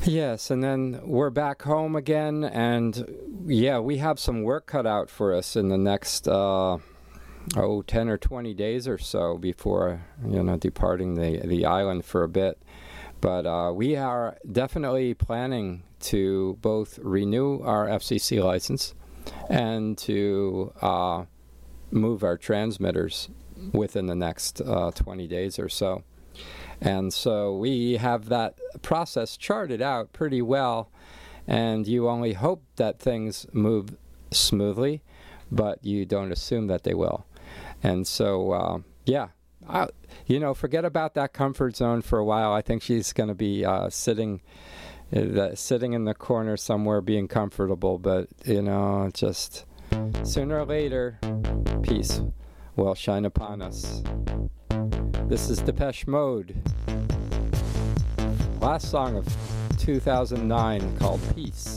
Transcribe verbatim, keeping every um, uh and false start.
Yes, and then we're back home again, and yeah, we have some work cut out for us in the next, uh, oh, ten or twenty days or so before, you know, departing the, the island for a bit. But uh, we are definitely planning to both renew our F C C license and to uh, move our transmitters within the next uh, twenty days or so. And so we have that process charted out pretty well, and you only hope that things move smoothly, but you don't assume that they will. And so, uh, yeah, I, you know, forget about that comfort zone for a while. I think she's going to be uh, sitting uh, sitting in the corner somewhere being comfortable, but, you know, just sooner or later, peace will shine upon us. This is Depeche Mode. Last song of two thousand nine called Peace.